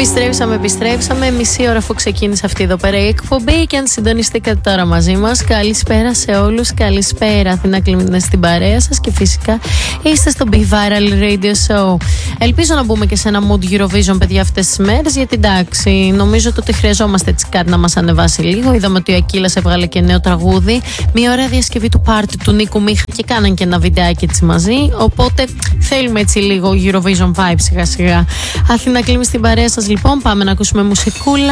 Επιστρέψαμε. Μισή ώρα αφού ξεκίνησε αυτή εδώ πέρα η εκπομπή. Και αν συντονιστήκατε τώρα μαζί μας, καλησπέρα σε όλους. Καλησπέρα, Αθηνά Κλίμνη, στην παρέα σας. Και φυσικά είστε στο Be Viral Radio Show. Ελπίζω να μπούμε και σε ένα mood Eurovision, παιδιά, αυτές τις μέρες. Γιατί εντάξει, νομίζω ότι χρειαζόμαστε έτσι κάτι να μας ανεβάσει λίγο. Είδαμε ότι ο Ακύλας έβγαλε και νέο τραγούδι. Μια ωραία διασκευή του πάρτι του Νίκου Μίχα και κάναν και ένα βιντεάκι έτσι μαζί. Οπότε θέλουμε έτσι λίγο Eurovision vibe σιγά σιγά. Αθηνά Κλίμνη, στην παρέα σας λοιπόν. Πάμε να ακούσουμε μουσικούλα